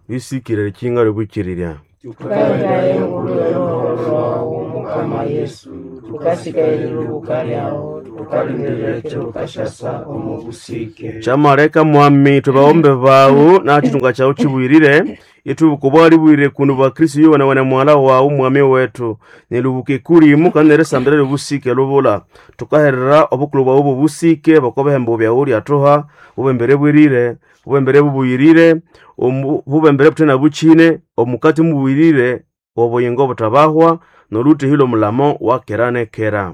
bisikire kinga rubukirira tukagirayo ngulero mukama Yesu tukasigaye ubukari aho tukalindirira tukashasa omubusike chamareka mwami tubaombe bawo nachitunga chao chibwirire yetu kubali bwire kundu ba Kristo yo wana mwala wawo mwami wetu nilubuke kuri mu kanere sambere rubusike lobola tukaherera obukulu bawo bubusike bakobehembo bya uri atoha ubembere bwirire ubembere bubuyirire ubembere butena buchine omukati mubwirire oboyengo butabahwa nolute hilo mulamo wakerane kera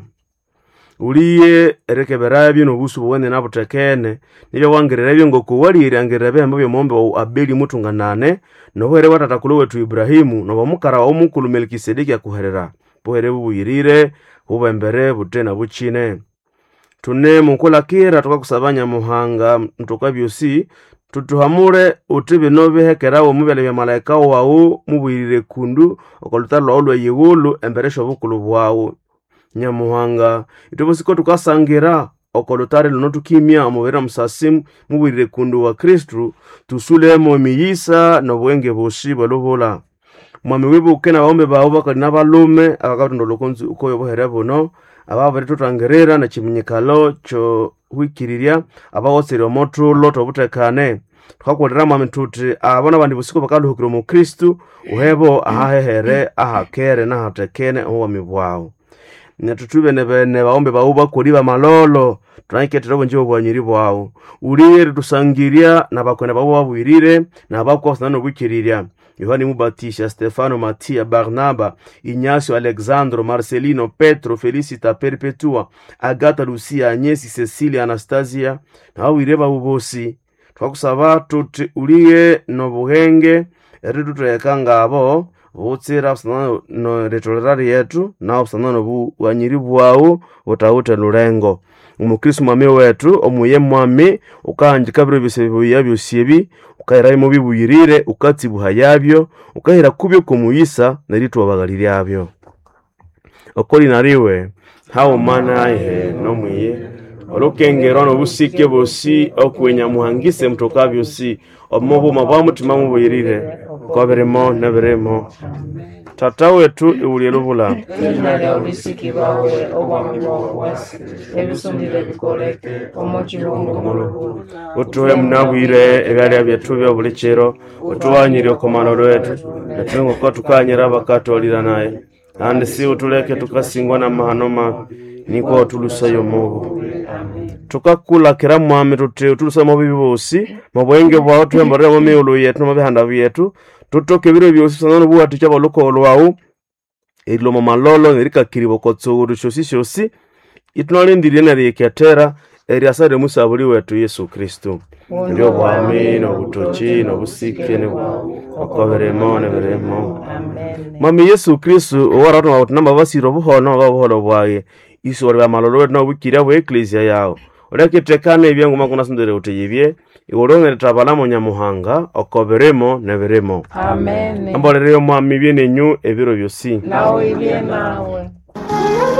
uliye erekebera byo nobusu bwene nabutekene nibyo wangerera byo ngoko walire angerera bembo byo mombe wa Abeli mutunganane no here watatakulo wetu Ibrahimu no bamukara wa mukulu Melkisedeki akuherera bohere bubuyirire ubembere butena buchine tune mukola kira tukakusabanya muhanga mtoka byosi tutuhamure utibe nobe hekera wo mubele bya malaika wawo mubwirire kundu okolutalo olwa yewulu emberesho bukulu bwawo nyamuhanga itobosiko tukasangira okolotare lunotukimya mubera musasimu mubwirire kundu wa Kristu tusulemo miyisa no bwenge boshi balobola mwami wibuke na baombe bawo bakali nabalume akakatundo lokonzi ukoyo boherebo no ababere tutangerera na chiminyikalo cho wikiriria abawosere omoto loto butekane twakolera mwami tuti abana bandi busiko bakaluhukira mu Kristu uhebo ahahehere ahakere na hatekene omwami bwawo netutube nebene baombe bauba kuliba malolo tunaiketera bonje obwanyiri bwawo uliye tusangiria na bakwena babo babwirire na bakwa sanano bukiriria Yohani Mubatisha, Stefano, Matia, Barnaba, Ignacio, Alexandro, Marcelino, Petro, Felicita, Perpetua, Agata, Lucia, Agnesi, Cecilia, Anastasia na awireba ubosi twakusaba tuti uliye no buhenge eritutrekanga abo butsira sanano no retoleraria yetu na sanano bwanyiri bwawo utawute lulengo umukristo mwami wetu omuye mwami ukanjika biro bisebyo byosiebi ukaira mu bibuyirire ukati buhayabyo ukahira kubyo kumuyisa naritu abagaliri abyo okoli nariwe hawo mana ihe no muye olukengero no busike bosi okwenya muhangise mtokabyo si omubo mabamutima mu buyirire kwaberemo naberemo tata wetu iwuliye lubula ninaga ulisiki bawe obwambo wasi ebisundire bikoleke omochirungu mulugu utuhe munabwire ebyali byetu bya bulikero utuwanyiri okomano lwetu natungo ko tukanyira bakatolira naye andi si utuleke tukasingwa na mahanoma niko tulusayo mubu tukakula kira mwami tulusayo mubu bibosi mabwenge bwa tuembare mu miulu yetu no bihanda byetu tutoke biro byosi sanano buwati cyaba lokolo wawo ilo mamalolo nerika kiribo kotsuru shosi itunalindiriye na reketera eriasare musabuli wetu Yesu Kristo ndio bwami no butochi no busike ne akoberemo ne beremo mami Yesu Kristo owarato namba basiro buhono babuholo bwaye isore bamalolo wetu no bukira bwe ecclesia yawo oleketekane ebyangu makuna sindere uteyibye iwolongere tabalamo nyamuhanga okoberemo ne beremo amen ambolere yo mwami byenenyu ebiro byosi nawe ibye nawe